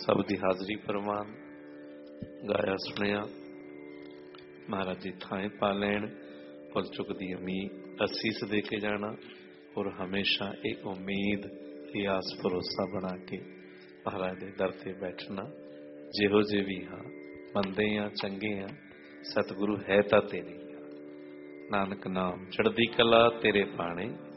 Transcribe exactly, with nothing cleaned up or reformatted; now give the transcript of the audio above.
सब दी हाजरी फरमान, गाया सुनिया महाराज जी थाएं पा लैन, फुल चुकदी उम्मीद असीस दे के जाना और हमेशा एक उम्मीद ये आस भरोसा बना के महाराज दे दर ते बैठना। जिहो जे भी हाँ मंदे हाँ चंगे हाँ सतगुरु है तां तेरे, नानक नाम चढ़दी कला तेरे पाने,